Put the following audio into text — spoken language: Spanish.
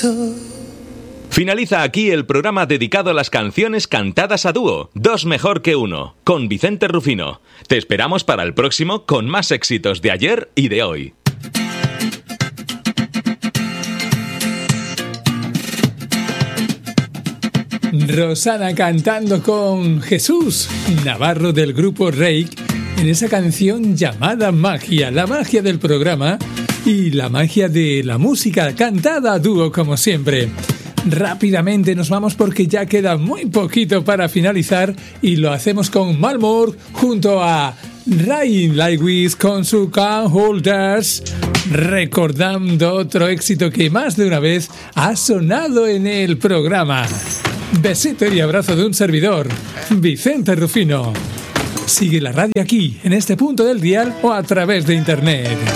beso. Finaliza aquí el programa dedicado a las canciones cantadas a dúo, Dos mejor que uno, con Vicente Rufino. Te esperamos para el próximo con más éxitos de ayer y de hoy. Rosana cantando con Jesús Navarro del grupo Reik en esa canción llamada Magia, la magia del programa y la magia de la música cantada a dúo como siempre. Rápidamente nos vamos porque ya queda muy poquito para finalizar y lo hacemos con Malmore junto a Ryan Lewis con su Can't Hold Us, recordando otro éxito que más de una vez ha sonado en el programa. Besito y abrazo de un servidor, Vicente Rufino. Sigue la radio aquí, en este punto del dial o a través de internet.